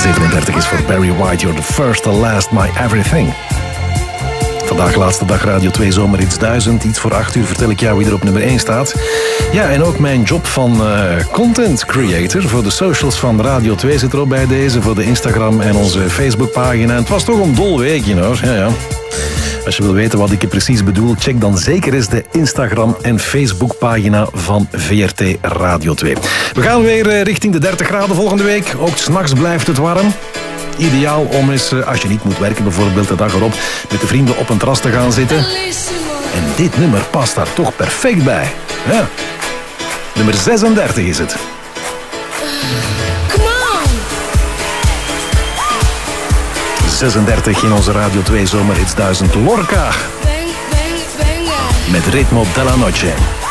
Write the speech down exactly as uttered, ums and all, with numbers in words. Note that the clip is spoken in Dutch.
zevenendertig is voor Barry White. You're the first, the last, my everything. Vandaag laatste dag Radio twee Zomerhits duizend. Iets voor acht uur vertel ik jou wie er op nummer één staat. Ja, en ook mijn job van uh, content creator. Voor de socials van Radio twee zit er ook bij deze. Voor de Instagram en onze Facebookpagina. Het was toch een dol weekje hoor. Ja, ja. Als je wil weten wat ik je precies bedoel, check dan zeker eens de Instagram en Facebookpagina van V R T Radio twee. We gaan weer uh, richting de dertig graden volgende week. Ook 's nachts blijft het warm. Ideaal om eens, als je niet moet werken bijvoorbeeld de dag erop, met de vrienden op een terras te gaan zitten. En dit nummer past daar toch perfect bij. Ja. Nummer zesendertig is het. zesendertig in onze Radio twee Zomerhits duizend. Lorca. Met Ritmo della Noche.